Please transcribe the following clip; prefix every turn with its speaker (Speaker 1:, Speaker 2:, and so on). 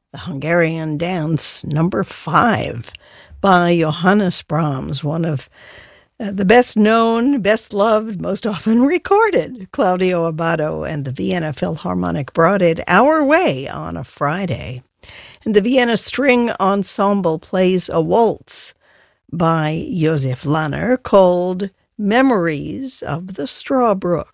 Speaker 1: the Hungarian Dance number 5 by Johannes Brahms, one of the best known, best loved, most often recorded. Claudio Abbado and the Vienna Philharmonic brought it our way on a Friday. And the Vienna String Ensemble plays a waltz by Josef Lanner called Memories of the Strawbrook.